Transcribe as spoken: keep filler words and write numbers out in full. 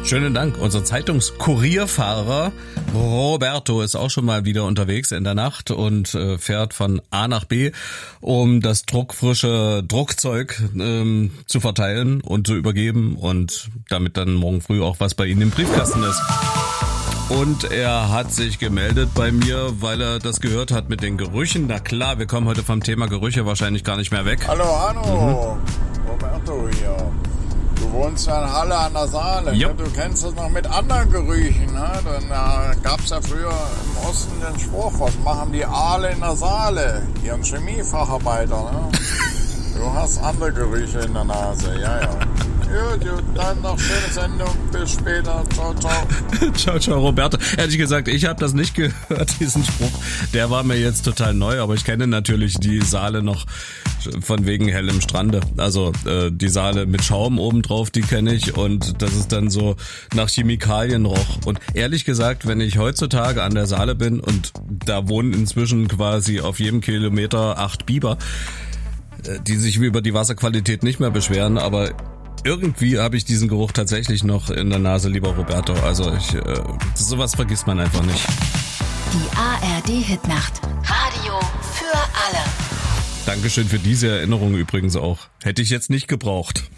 Schönen Dank. Unser Zeitungskurierfahrer Roberto ist auch schon mal wieder unterwegs in der Nacht und äh, fährt von A nach B, um das druckfrische Druckzeug ähm, zu verteilen und zu übergeben und damit dann morgen früh auch was bei Ihnen im Briefkasten ist. Und er hat sich gemeldet bei mir, weil er das gehört hat mit den Gerüchen. Na klar, wir kommen heute vom Thema Gerüche wahrscheinlich gar nicht mehr weg. Hallo, hallo, mhm. Roberto hier. Du wohnst ja in Halle an der Saale, ne? Du kennst das noch mit anderen Gerüchen, ne? Dann äh, gab's ja früher im Osten den Spruch, was machen die Aale in der Saale? Ihren Chemiefacharbeiter, ne? Du hast andere Gerüche in der Nase, ja, ja. Gut, gut, dann noch schöne Sendung, bis später, ciao, ciao. Ciao, ciao, Roberto. Ehrlich gesagt, ich habe das nicht gehört, diesen Spruch. Der war mir jetzt total neu, aber ich kenne natürlich die Saale noch von wegen hellem Strande. Also äh, die Saale mit Schaum obendrauf, die kenne ich und das ist dann so nach Chemikalien roch. Und ehrlich gesagt, wenn ich heutzutage an der Saale bin und da wohnen inzwischen quasi auf jedem Kilometer acht Biber, äh, die sich über die Wasserqualität nicht mehr beschweren, aber irgendwie habe ich diesen Geruch tatsächlich noch in der Nase, lieber Roberto. Also ich, äh, sowas vergisst man einfach nicht. Die A R D-Hitnacht. Radio für alle. Dankeschön für diese Erinnerung übrigens auch. Hätte ich jetzt nicht gebraucht.